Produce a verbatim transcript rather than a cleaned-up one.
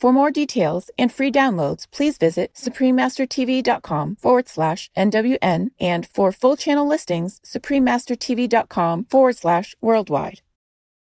For more details and free downloads, please visit suprememastertv.com forward slash NWN, and for full channel listings, suprememastertv.com forward slash worldwide.